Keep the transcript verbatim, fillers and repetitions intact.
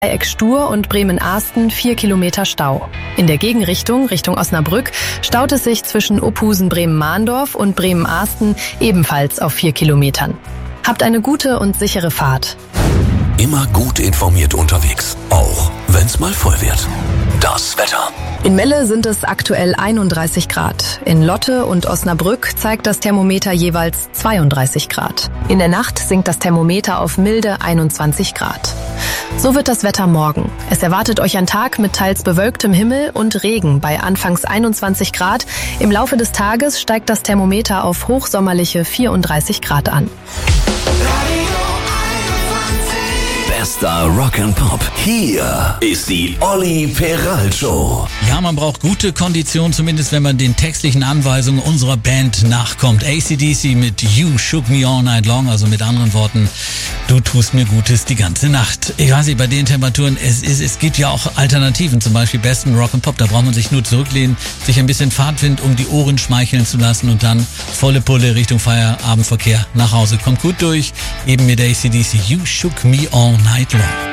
Dreieck-Stur und Bremen-Ahsten vier Kilometer Stau. In der Gegenrichtung, Richtung Osnabrück, staut es sich zwischen Opusen-Bremen-Mahndorf und Bremen-Ahsten ebenfalls auf vier Kilometern. Habt eine gute und sichere Fahrt. Immer gut informiert unterwegs, auch wenn's mal voll wird. Das Wetter. In Melle sind es aktuell einunddreißig Grad. In Lotte und Osnabrück zeigt das Thermometer jeweils zweiunddreißig Grad. In der Nacht sinkt das Thermometer auf milde einundzwanzig Grad. So wird das Wetter morgen. Es erwartet euch ein Tag mit teils bewölktem Himmel und Regen bei anfangs einundzwanzig Grad. Im Laufe des Tages steigt das Thermometer auf hochsommerliche vierunddreißig Grad an. Bester Rock'n'Pop. Hier ist die Olli Peral Show. Ja, man braucht gute Kondition, zumindest wenn man den textlichen Anweisungen unserer Band nachkommt. A C D C mit You Shook Me All Night Long, also mit anderen Worten, du tust mir Gutes die ganze Nacht. Ich weiß nicht, bei den Temperaturen, es, es, es gibt ja auch Alternativen, zum Beispiel besten Rock'n'Pop. Da braucht man sich nur zurücklehnen, sich ein bisschen Fahrtwind um die Ohren schmeicheln zu lassen und dann volle Pulle Richtung Feierabendverkehr nach Hause. Kommt gut durch, eben mit A C D C You Shook Me All Night Long.